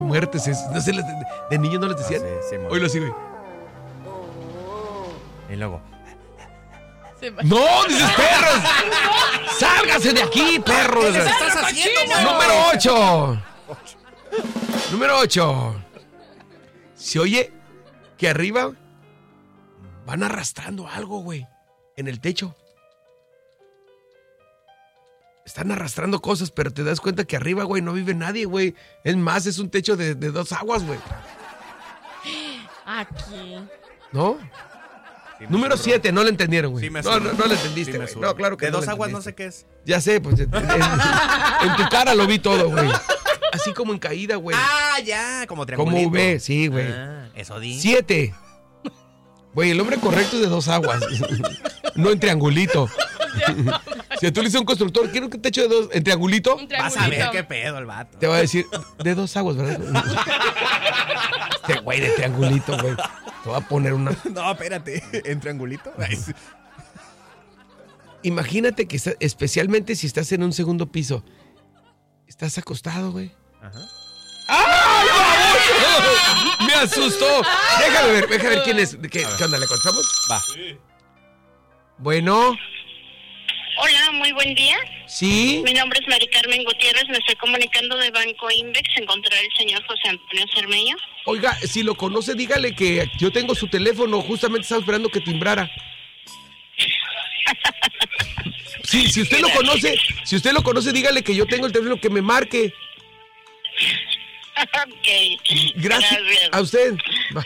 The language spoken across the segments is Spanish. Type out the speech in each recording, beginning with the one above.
muertes. No sé, de niños no les decían. Sí, hoy lo sigue. Y luego. ¡No! ¡Dices perros! ¡Sálgase de aquí, perros! ¿Qué les estás haciendo, mano? Número 8. Se oye que arriba van arrastrando algo, güey. En el techo. Están arrastrando cosas, pero te das cuenta que arriba, güey, no vive nadie, güey. Es más, es un techo de 2 aguas, güey. Aquí. ¿No? Sí, número 7, no lo entendieron, güey. Sí, no lo entendiste, güey. Sí, no, claro que de no. De 2 aguas no sé qué es. Ya sé, pues en tu cara lo vi todo, güey. Así como en caída, güey. Ah, ya, como triangulito. Como V, sí, güey. Eso di. 7. Güey, el hombre correcto es de 2 aguas. No en triangulito. Si tú le dices a un constructor, quiero que te eche de 2 en triangulito. Vas a ver qué pedo el vato. Te va a decir, de 2 aguas, ¿verdad? Este güey de triangulito, güey. Te va a poner una. No, espérate. ¿En triangulito? Imagínate que especialmente si estás en un segundo piso. Estás acostado, güey. Ajá. ¡Ay, baboso! ¡Me asustó! Déjame ver quién es. ¿Qué onda? ¿Le contamos? Va. Sí. Bueno. Hola, muy buen día. Sí. Mi nombre es Mari Carmen Gutiérrez, me estoy comunicando de Banco Invex, encontrar el señor José Antonio Cermeño. Oiga, si lo conoce, dígale que yo tengo su teléfono, justamente estaba esperando que timbrara. Sí, si usted lo conoce, dígale que yo tengo el teléfono, que me marque. Ok. Gracias. A usted. Va.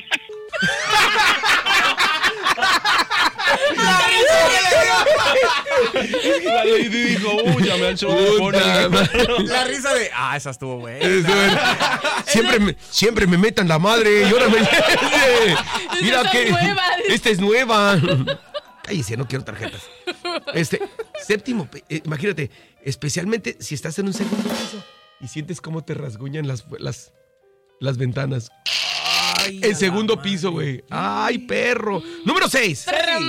La lady dijo, ya me han hecho la risa de, esa estuvo buena. Siempre me metan la madre y ahora me mira que esta es nueva. Cállese, no quiero tarjetas. Séptimo, imagínate, especialmente si estás en un segundo piso y sientes cómo te rasguñan las ventanas. Ay, el segundo piso, güey. Ay, perro. Número 6.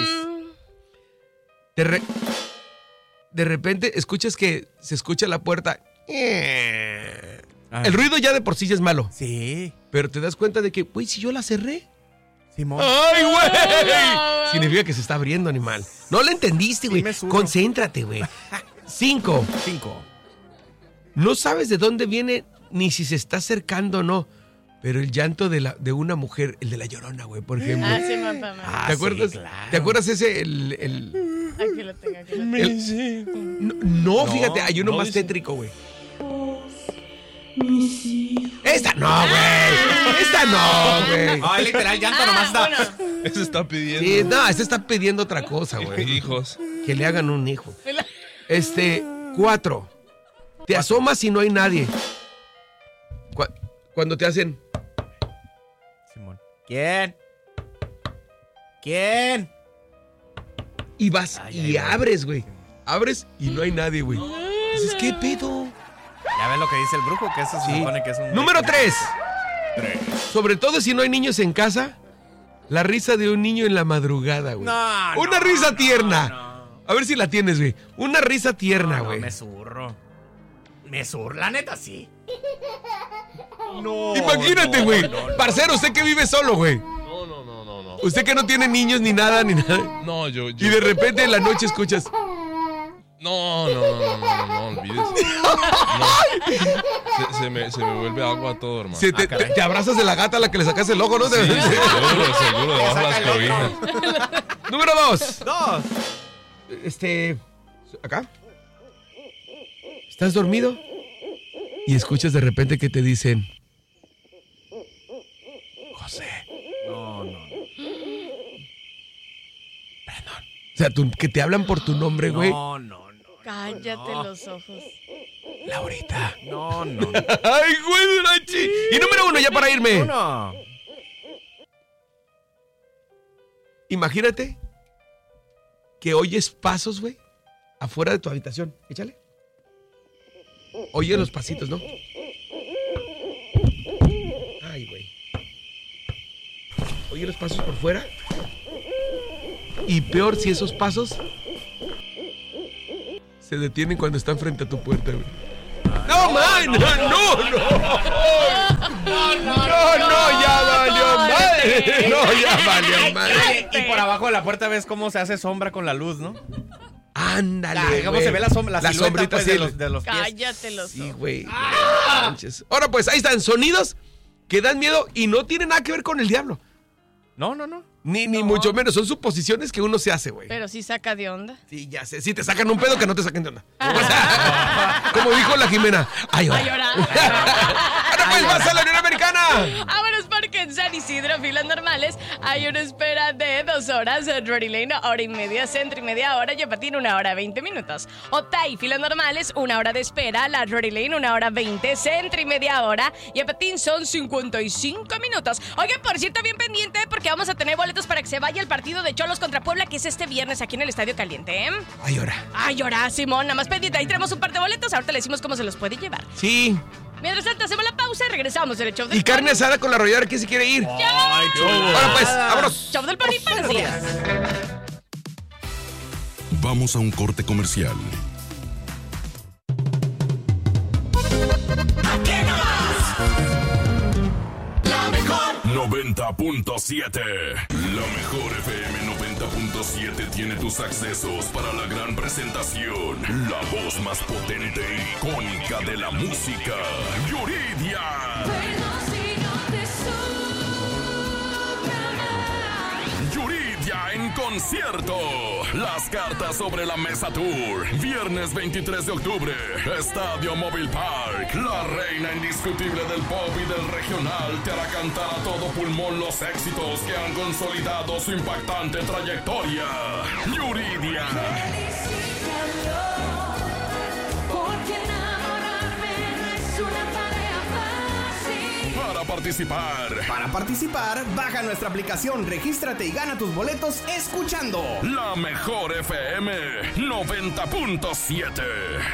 De repente escuchas que se escucha la puerta. El ruido ya de por sí ya es malo. Sí. Pero te das cuenta de que, güey, si yo la cerré. Simón. ¡Ay, güey! Significa que se está abriendo, animal. No lo entendiste, güey. Concéntrate, güey. 5. No sabes de dónde viene ni si se está acercando o no. Pero el llanto de una mujer, el de la Llorona, güey, por ejemplo. Sí, mamá. ¿Te acuerdas? Sí, claro. ¿Te acuerdas ese? Aquí lo tengo. No, fíjate, hay uno más tétrico, güey. Esta no, güey. Ay, literal, llanto nomás está. Eso está pidiendo. Sí, no, este está pidiendo otra cosa, güey. Hijos. Que le hagan un hijo. 4. Te asomas y no hay nadie. Cuando te hacen. Simón. ¿Quién? Y vas abres, güey. Abres y no hay nadie, güey. Dices, ¿qué pedo? Ya ves lo que dice el brujo, que eso se supone que es un... Número 3. Sobre todo si no hay niños en casa, la risa de un niño en la madrugada, güey. Una risa tierna. No. A ver si la tienes, güey. Una risa tierna, güey. Me zurro, la neta, sí. No. Imagínate, güey. Parcero, usted que vive solo, güey. No. Usted que no tiene niños ni nada. No, yo. Y de repente en la noche escuchas. No, olvídese. No. Se me vuelve agua todo, hermano. Te abrazas de la gata a la que le sacas el ojo, ¿no? Sí, seguro, debajo de las cobijas. Número 2. Acá. ¿Estás dormido? Y escuchas de repente que te dicen: José. No. Perdón. O sea, que te hablan por tu nombre, güey. No. Cállate los ojos. Laurita. No. Ay, güey, Durachi. Y número 1, ya para irme. No. Imagínate que oyes pasos, güey, afuera de tu habitación. Échale. Oye los pasitos, ¿no? Ay, güey. Oye los pasos por fuera. Y peor si esos pasos se detienen cuando están frente a tu puerta, güey. ¡No! valió mal. No, ya valió mal. No, ya valió mal. Y por abajo de la puerta ves cómo se hace sombra con la luz, ¿no? Ándale, cómo se ve la sombrita sombrita, pues, de los pies. Cállate los Sí, güey. Ahora pues, ahí están, sonidos que dan miedo y no tienen nada que ver con el diablo. No. Ni mucho menos, son suposiciones que uno se hace, güey. Pero sí saca de onda. Sí, ya sé. Si te sacan un pedo, que no te saquen de onda. O sea, como dijo la Jimena. Ay, A llorar. Ahora pues vas a la Unión Americana. Vámonos porque en San Isidro, filas normales, hay una espera de 2 horas. Rory Lane, hora y media. Centro y media hora. Yapatín, 1 hora 20 minutos. Otay, filas normales, 1 hora de espera. La Rory Lane, 1 hora 20. Centro y media hora. Yapatín son 55 minutos. Oigan, por cierto, bien pendiente porque vamos a tener boletos para que se vaya el partido de Cholos contra Puebla, que es este viernes aquí en el Estadio Caliente, ¿eh? Ay, ahora, Simón, nada más pendiente. Ahí tenemos un par de boletos. Ahorita le decimos cómo se los puede llevar. Sí. Mientras tanto, hacemos la pausa y regresamos en el show del Y carne asada con la arrolladora, ¿quién se quiere ir? Ay, Ahora pues, vámonos. Show del Pony, buenos días. Vamos a un corte comercial. Aquí nomás. La mejor 90.7. La mejor FM 90.7 tiene tus accesos para la gran presentación. La voz más potente e icónica de la música. Yuridia. Yuridia en concierto. Las cartas sobre la mesa tour. Viernes 23 de octubre. Estadio Móvil Park. La reina indiscutible del pop y del regional te hará cantar a todo pulmón los éxitos que han consolidado su impactante trayectoria. Yuridia. Para participar, baja nuestra aplicación, regístrate y gana tus boletos escuchando La Mejor FM 90.7.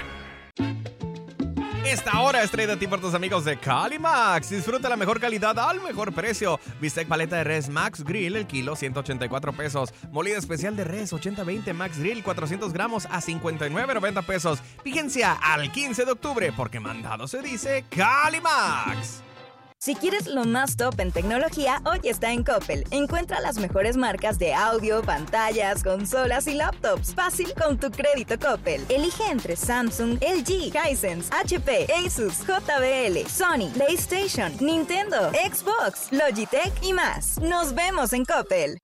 Esta hora es traída a ti por tus amigos de Calimax. Disfruta la mejor calidad al mejor precio. Bistec paleta de res Max Grill, el kilo, 184 pesos. Molida especial de res, 80-20 Max Grill, 400 gramos a 59.90 pesos. Vigencia al 15 de octubre, porque mandado se dice Calimax. Si quieres lo más top en tecnología, hoy está en Coppel. Encuentra las mejores marcas de audio, pantallas, consolas y laptops. Fácil con tu crédito Coppel. Elige entre Samsung, LG, Hisense, HP, Asus, JBL, Sony, PlayStation, Nintendo, Xbox, Logitech y más. Nos vemos en Coppel.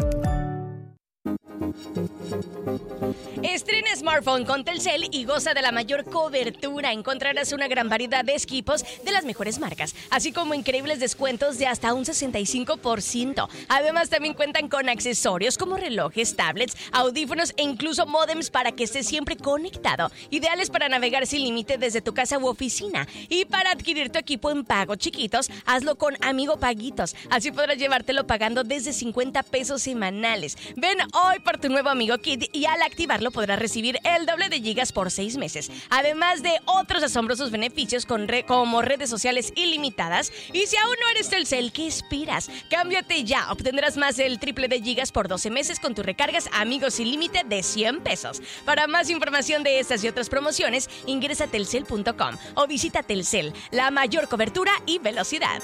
Estrena smartphone con Telcel y goza de la mayor cobertura. Encontrarás una gran variedad de equipos de las mejores marcas, así como increíbles descuentos de hasta un 65%. Además, también cuentan con accesorios como relojes, tablets, audífonos e incluso módems para que estés siempre conectado. Ideales para navegar sin límite desde tu casa u oficina. Y para adquirir tu equipo en pagos chiquitos, hazlo con Amigo Paguitos. Así podrás llevártelo pagando desde 50 pesos semanales. Ven hoy por tu nuevo Amigo Kit y al activarlo podrás recibir el doble de gigas por 6 meses. Además de otros asombrosos beneficios como redes sociales ilimitadas. Y si aún no eres Telcel, ¿qué esperas? Cámbiate ya. Obtendrás más del triple de gigas por 12 meses con tus recargas Amigos sin límite de 100 pesos. Para más información de estas y otras promociones, ingresa a telcel.com o visita Telcel, la mayor cobertura y velocidad.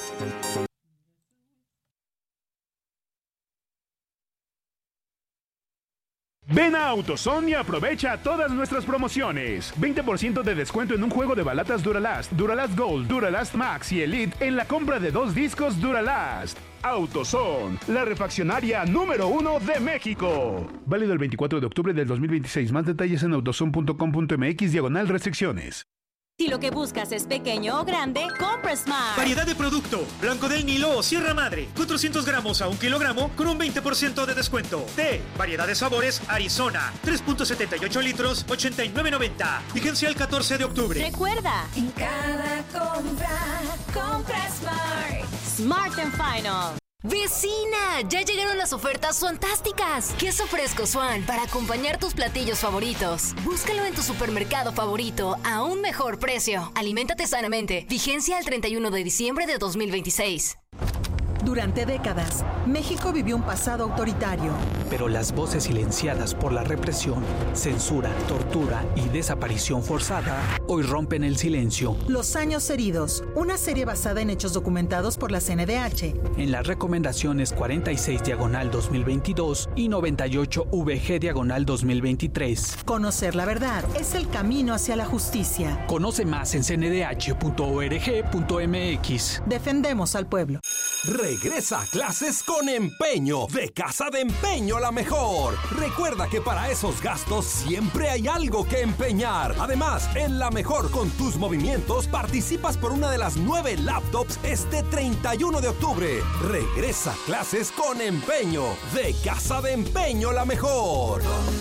Ven a AutoZone y aprovecha todas nuestras promociones. 20% de descuento en un juego de balatas Duralast, Duralast Gold, Duralast Max y Elite en la compra de 2 discos Duralast. AutoZone, la refaccionaria número 1 de México. Válido el 24 de octubre del 2026. Más detalles en autozone.com.mx/restricciones. Si lo que buscas es pequeño o grande, compra Smart. Variedad de producto. Blanco del Nilo o Sierra Madre. 400 gramos a 1 kilogramo con un 20% de descuento. Té. Variedad de sabores Arizona. 3.78 litros, 89.90. Vigencia el 14 de octubre. Recuerda, en cada compra Smart. Smart & Final. ¡Vecina! ¡Ya llegaron las ofertas fantásticas! Queso fresco Swan para acompañar tus platillos favoritos. Búscalo en tu supermercado favorito a un mejor precio. Aliméntate sanamente. Vigencia el 31 de diciembre de 2026. Durante décadas, México vivió un pasado autoritario. Pero las voces silenciadas por la represión, censura, tortura y desaparición forzada hoy rompen el silencio. Los años heridos, una serie basada en hechos documentados por la CNDH. En las recomendaciones 46/2022 y 98VG/2023. Conocer la verdad es el camino hacia la justicia. Conoce más en cndh.org.mx. Defendemos al pueblo. Regresa a clases con empeño. De Casa de Empeño la mejor. Recuerda que para esos gastos siempre hay algo que empeñar. Además, en la mejor con tus movimientos participas por una de las 9 laptops este 31 de octubre. Regresa a clases con empeño. De Casa de Empeño la mejor.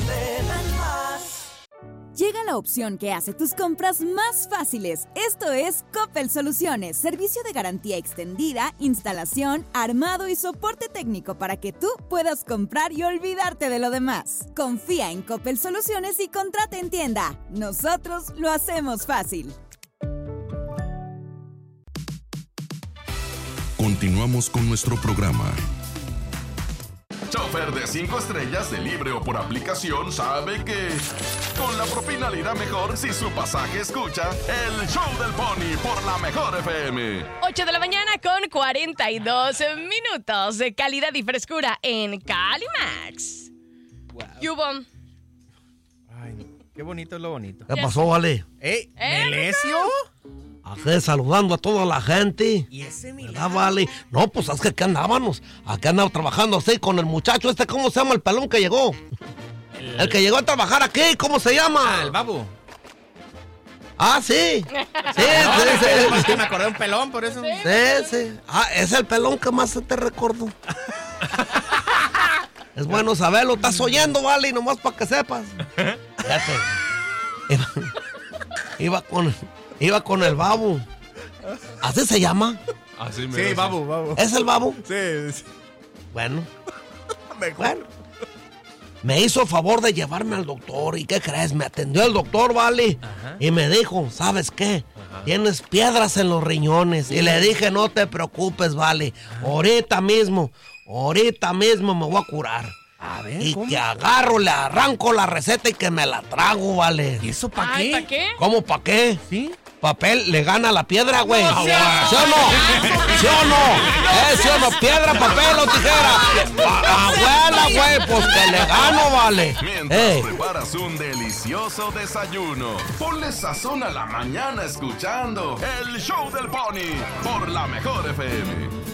Llega la opción que hace tus compras más fáciles. Esto es Coppel Soluciones, servicio de garantía extendida, instalación, armado y soporte técnico para que tú puedas comprar y olvidarte de lo demás. Confía en Coppel Soluciones y contrata en tienda. Nosotros lo hacemos fácil. Continuamos con nuestro programa. Chofer de 5 estrellas de libre o por aplicación sabe que con la propina le irá mejor si su pasaje escucha el show del Pony por la mejor FM. 8 de la mañana con 42 minutos de calidad y frescura en Calimax. Wow. ¿Qué hubo? Ay, qué bonito es lo bonito. ¿Qué pasó, vale? ¿Melesio? Aquí saludando a toda la gente. ¿Y ese milagro? Vale. No, pues es que aquí andábamos. Aquí andaba trabajando así con el muchacho este, ¿cómo se llama el pelón que llegó? El que llegó a trabajar aquí, ¿cómo se llama? El babu. Ah, sí. Sí, Es que me acordé de un pelón, por eso. Sí. Ah, es el pelón que más te recuerdo. Es bueno saberlo, estás oyendo, vale, nomás para que sepas. Fíjate. Iba con el babu. ¿Así se llama? Así me Sí, babu. ¿Es el babu? Sí. Bueno. Me hizo el favor de llevarme al doctor. ¿Y qué crees? Me atendió el doctor, vale. Ajá. Y me dijo, ¿sabes qué? Ajá. Tienes piedras en los riñones. Y le dije, no te preocupes, vale. Ahorita mismo me voy a curar. A ver, y ¿cómo? que agarro, le arranco la receta y que me la trago, vale. ¿Y eso para qué? ¿Para qué? ¿Cómo para qué? ¿Sí? Papel le gana la piedra, güey. No, ¿Sí o no? ¿Sí o no? ¿Sí o no? Piedra, papel o tijera. Abuela, güey, pues que le gano, vale. Mientras preparas un delicioso desayuno, ponle sazón a la mañana escuchando el show del Pony por la mejor FM.